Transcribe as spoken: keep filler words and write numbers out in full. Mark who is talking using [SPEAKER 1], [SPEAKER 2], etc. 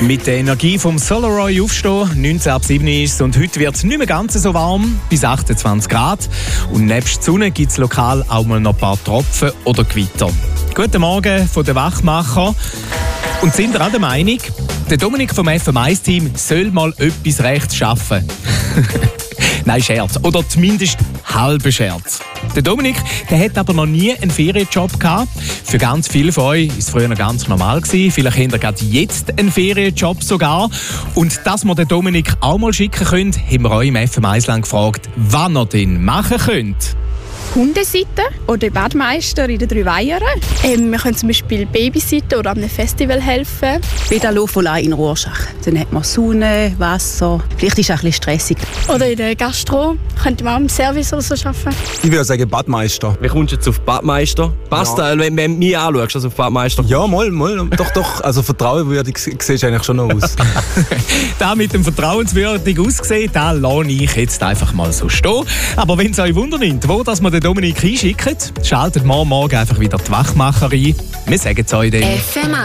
[SPEAKER 1] Mit der Energie vom Solaroy aufstehen, neunzehn ab sieben ist es und heute wird es nicht mehr ganz so warm, bis achtundzwanzig Grad. Und nebst der Sonne gibt es lokal auch mal noch ein paar Tropfen oder Gewitter. Guten Morgen von den Wachmacher. Und sind ihr auch der Meinung, der Dominik vom F M eins Team soll mal etwas rechts schaffen? Nein, Scherz. Oder zumindest halber Scherz. Der Dominik, der hat aber noch nie einen Ferienjob gehabt. Für ganz viele von euch war es früher noch ganz normal gewesen. Vielleicht habt ihr gerade jetzt einen Ferienjob sogar. Und dass wir den Dominik auch mal schicken können, haben wir euch im F M eins lang gefragt, wann er den machen könnt.
[SPEAKER 2] Hundeseite oder Badmeister in den drei Weihern. Ähm, wir können zum Beispiel Babysitten oder an einem Festival helfen.
[SPEAKER 3] Pedalofola in Rorschach. Dann hat man Sonne, Wasser. Vielleicht ist es ein bisschen stressig.
[SPEAKER 2] Oder in der Gastro. Könnte man auch im Service oder so arbeiten.
[SPEAKER 4] Ich würde sagen Badmeister.
[SPEAKER 5] Wie kommst du jetzt auf Badmeister? Passt ja. da, wenn du mich anschaust, also auf Badmeister?
[SPEAKER 4] Ja, mal, mal. Doch, doch. Also vertrauenswürdig siehst du eigentlich schon noch aus.
[SPEAKER 1] Da mit dem vertrauenswürdig aussehen, da lasse ich jetzt einfach mal so stehen. Aber wenn es euch wundert, wo dass man den Dominik einschickt, schaltet morgen, morgen einfach wieder die Wachmacher ein. Wir sagen es euch dann.